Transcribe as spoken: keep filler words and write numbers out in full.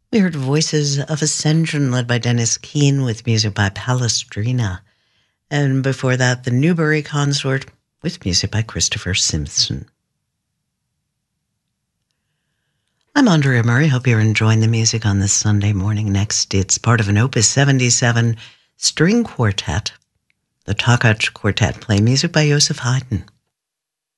We heard Voices of Ascension led by Dennis Keane with music by Palestrina. And before that, the Newbury Consort with music by Christopher Simpson. I'm Andrea Murray. Hope you're enjoying the music on this Sunday morning. Next, it's part of an Opus seventy-seven string quartet, the Takacs Quartet, playing music by Joseph Haydn.